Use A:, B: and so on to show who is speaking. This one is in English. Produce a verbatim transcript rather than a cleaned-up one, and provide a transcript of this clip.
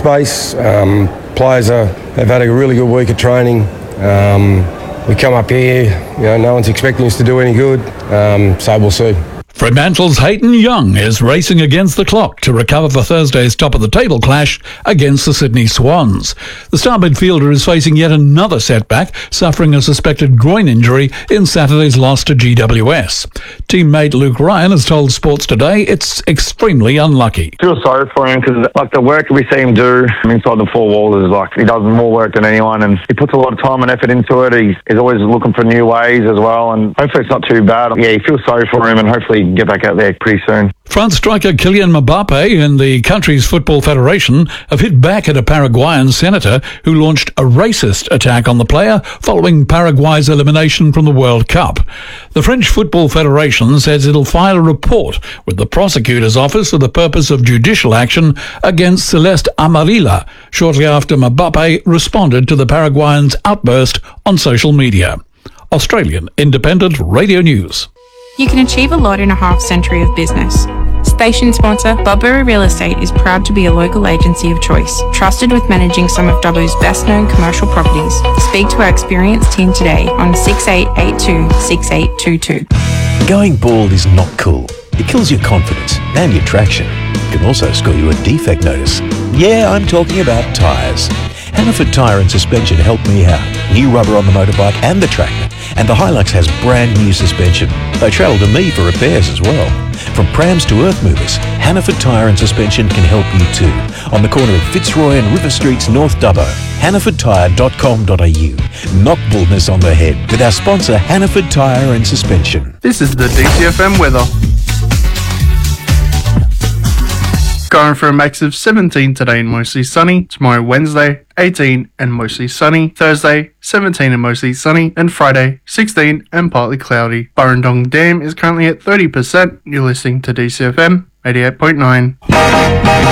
A: space. Um, players are, have had a really good week of training. Um, we come up here, you know, no one's expecting us to do any good, um, so we'll see.
B: Fremantle's Hayden Young is racing against the clock to recover for Thursday's top-of-the-table clash against the Sydney Swans. The star midfielder is facing yet another setback, suffering a suspected groin injury in Saturday's loss to G W S. Teammate Luke Ryan has told Sports Today it's extremely unlucky.
C: I feel sorry for him because like the work we see him do inside the four walls is like he does more work than anyone, and he puts a lot of time and effort into it. He's, he's always looking for new ways as well, and hopefully it's not too bad. Yeah, you feel sorry for him, and hopefully get back out there pretty soon.
B: France striker Kylian Mbappe and the country's football federation have hit back at a Paraguayan senator who launched a racist attack on the player following Paraguay's elimination from the World Cup. The French Football Federation says it'll file a report with the prosecutor's office for the purpose of judicial action against Celeste Amarilla shortly after Mbappe responded to the Paraguayan's outburst on social media. Australian Independent Radio News.
D: You can achieve a lot in a half century of business. Station sponsor Budbury Real Estate is proud to be a local agency of choice, trusted with managing some of Dubbo's best-known commercial properties. Speak to our experienced team today on six eight eight two, six eight two two.
E: Going bald is not cool. It kills your confidence and your traction. It can also score you a defect notice. Yeah, I'm talking about tyres. Hannaford Tyre and Suspension helped me out. New rubber on the motorbike and the tractor. And the Hilux has brand new suspension. They travel to me for repairs as well. From prams to earth movers, Hannaford Tyre and Suspension can help you too. On the corner of Fitzroy and River Streets, North Dubbo. hannaford tyre dot com dot a u. Knock baldness on the head with our sponsor Hannaford Tyre and Suspension.
F: This is the D C F M weather. Going for a max of seventeen today and mostly sunny. Tomorrow Wednesday, eighteen and mostly sunny. Thursday, seventeen and mostly sunny. And Friday, sixteen and partly cloudy. Burrendong Dam is currently at thirty percent. You're listening to D C F M eighty-eight point nine.